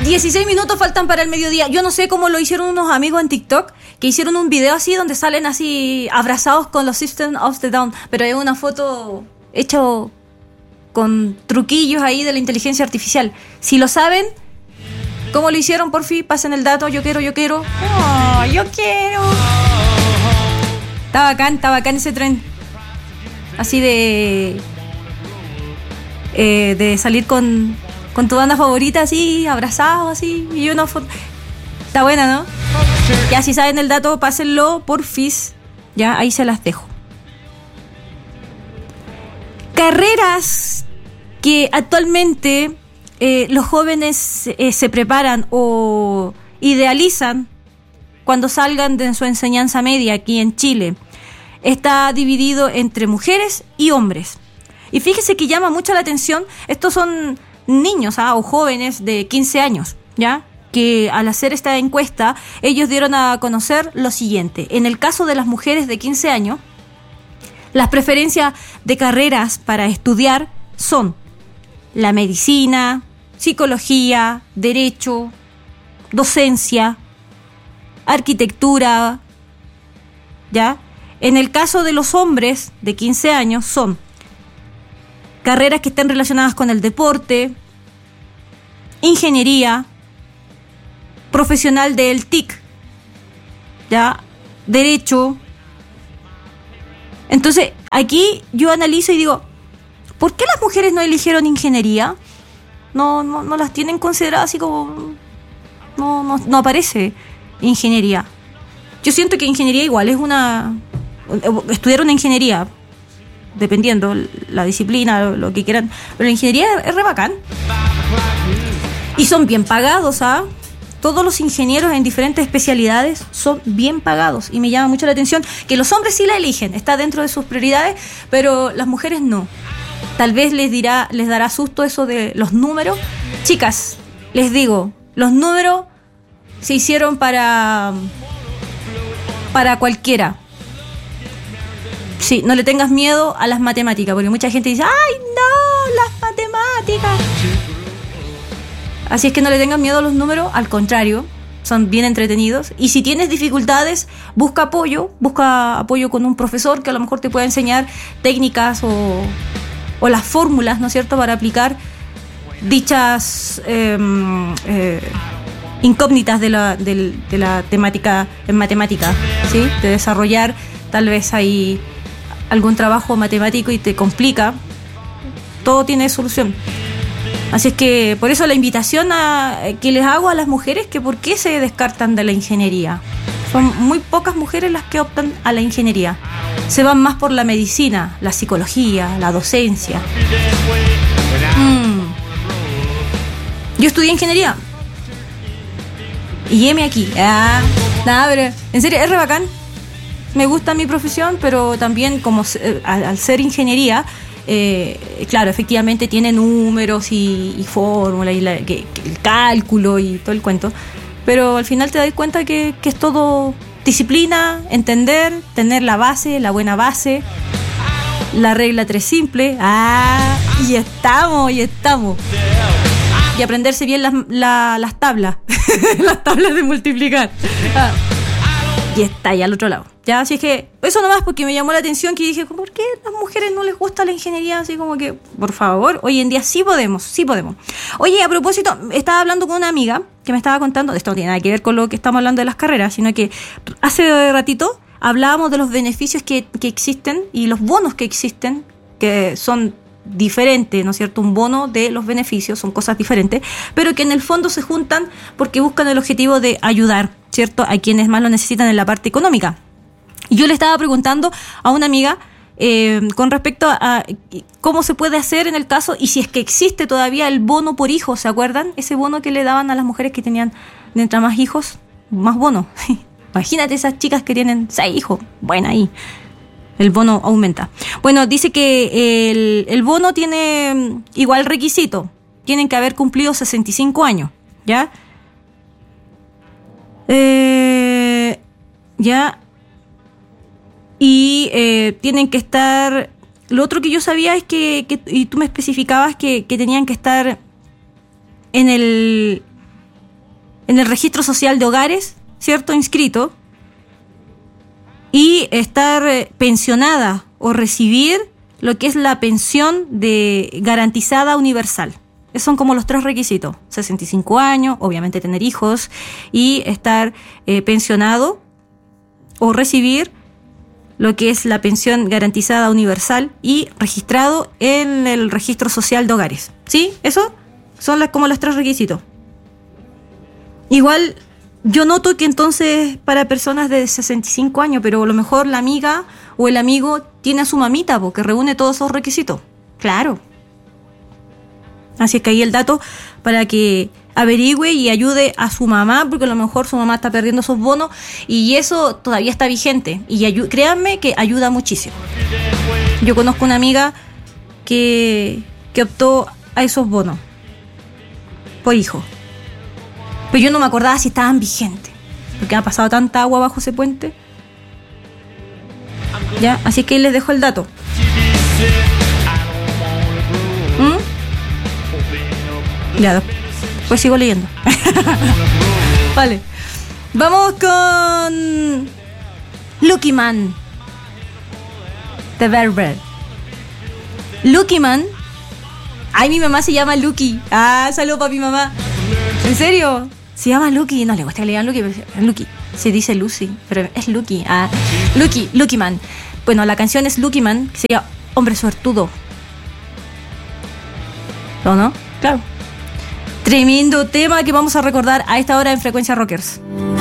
16 minutos faltan para el mediodía. Yo no sé cómo lo hicieron unos amigos en TikTok, que hicieron un video así donde salen así abrazados con los System of the Down, pero hay una foto hecha con truquillos ahí de la inteligencia artificial. Si lo saben, ¿cómo lo hicieron? Por fin, pasen el dato. Yo quiero. Oh, yo quiero. Está bacán ese tren. Así de salir con tu banda favorita así, abrazados así, y una foto. Está buena, ¿no? Ya, si saben el dato, pásenlo, porfis. Ya, ahí se las dejo. Carreras que actualmente los jóvenes se preparan o idealizan cuando salgan de su enseñanza media aquí en Chile. Está dividido entre mujeres y hombres. Y fíjese que llama mucho la atención, estos son niños o jóvenes de 15 años, ¿ya? Que al hacer esta encuesta, ellos dieron a conocer lo siguiente. En el caso de las mujeres de 15 años, las preferencias de carreras para estudiar son la medicina, psicología, derecho, docencia, arquitectura, ¿ya? En el caso de los hombres de 15 años son carreras que estén relacionadas con el deporte, ingeniería, profesional del TIC, ¿ya? Derecho. Entonces, aquí yo analizo y digo, ¿por qué las mujeres no eligieron ingeniería? No las tienen consideradas así como... No aparece ingeniería. Yo siento que ingeniería igual es estudiar una ingeniería, dependiendo la disciplina, lo que quieran, pero la ingeniería es re bacán. Y son bien pagados, Todos los ingenieros en diferentes especialidades son bien pagados. Y me llama mucho la atención que los hombres sí la eligen, está dentro de sus prioridades, pero las mujeres no. Tal vez les dará susto eso de los números. Chicas, les digo, los números se hicieron para cualquiera. Sí, no le tengas miedo a las matemáticas, porque mucha gente dice, ¡ay, no, las matemáticas! Así es que no le tengas miedo a los números, al contrario, son bien entretenidos. Y si tienes dificultades, busca apoyo con un profesor que a lo mejor te pueda enseñar técnicas o las fórmulas, ¿no es cierto?, para aplicar dichas incógnitas de la temática en matemática, ¿sí? De desarrollar tal vez ahí algún trabajo matemático y te complica, todo tiene solución. Así es que por eso la invitación que les hago a las mujeres, que por qué se descartan de la ingeniería. Son muy pocas mujeres las que optan a la ingeniería. Se van más por la medicina, la psicología, la docencia. Yo estudié ingeniería. Y heme aquí. Pero en serio, es re bacán. Me gusta mi profesión, pero también como al ser ingeniería, claro, efectivamente tiene números y fórmulas y el cálculo y todo el cuento, pero al final te das cuenta que es todo disciplina, entender, tener la base, la buena base, la regla 3 simple, y estamos. Y aprenderse bien las tablas, las tablas de multiplicar. Y está ahí al otro lado. Ya, así es que eso nomás, porque me llamó la atención, que dije, ¿por qué a las mujeres no les gusta la ingeniería? Así como que, por favor, hoy en día sí podemos. Oye, a propósito, estaba hablando con una amiga que me estaba contando, esto no tiene nada que ver con lo que estamos hablando de las carreras, sino que hace ratito hablábamos de los beneficios que existen y los bonos que existen, que son diferentes, ¿no es cierto? Un bono de los beneficios, son cosas diferentes, pero que en el fondo se juntan porque buscan el objetivo de ayudar, ¿cierto?, a quienes más lo necesitan en la parte económica. Y yo le estaba preguntando a una amiga con respecto a cómo se puede hacer en el caso, y si es que existe todavía el bono por hijo, ¿se acuerdan? Ese bono que le daban a las mujeres que tenían, mientras más hijos, más bono. Imagínate esas chicas que tienen 6 hijos, bueno, ahí el bono aumenta. Bueno, dice que el bono tiene igual requisito, tienen que haber cumplido 65 años, ¿ya? Y tienen que estar... Lo otro que yo sabía es que y tú me especificabas que tenían que estar en en el registro social de hogares, ¿cierto? Inscrito, y estar pensionada o recibir lo que es la pensión de garantizada universal. Esos son como los 3 requisitos: 65 años, obviamente tener hijos, y estar pensionado o recibir lo que es la pensión garantizada universal y registrado en el registro social de hogares. ¿Sí? Eso son como los 3 requisitos. Igual yo noto que entonces para personas de 65 años, pero a lo mejor la amiga o el amigo tiene a su mamita porque reúne todos esos requisitos. Claro. Así es que ahí el dato para que averigüe y ayude a su mamá, porque a lo mejor su mamá está perdiendo esos bonos y eso todavía está vigente. Y créanme que ayuda muchísimo. Yo conozco una amiga que optó a esos bonos por hijo. Pero yo no me acordaba si estaban vigentes, porque ha pasado tanta agua bajo ese puente. Ya, así que ahí les dejo el dato. Ya, pues sigo leyendo. Vale. Vamos con Lucky Man de Berber. Lucky Man. Ay, mi mamá se llama Lucky. Saludos para mi mamá. ¿En serio? Se llama Lucky. No le gusta que le digan Lucky, pero es Lucky. Se dice Lucy, pero es Lucky. Lucky Man. Bueno, la canción es Lucky Man, que sería hombre suertudo. ¿No? Claro. Tremendo tema que vamos a recordar a esta hora en Frecuencia Rockers.